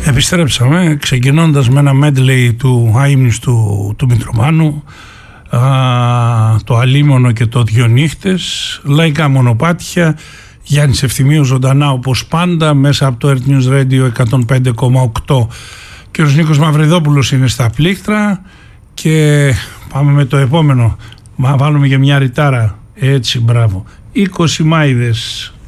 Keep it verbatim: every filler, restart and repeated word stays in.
Επιστρέψαμε ξεκινώντας με ένα medley του Άιμνης του, του Μητρομάνου, α, το Αλίμονο και το Δυο νύχτες, λαϊκά μονοπάτια, Γιάννης Ευθυμίου ζωντανά όπως πάντα μέσα από το Earth News Radio εκατόν πέντε κόμμα οκτώ. Και ο Νίκος Μαυριδόπουλος είναι στα πλήκτρα και πάμε με το επόμενο. Μα βάλουμε και μια ρητάρα, έτσι, μπράβο. είκοσι Μάηδες.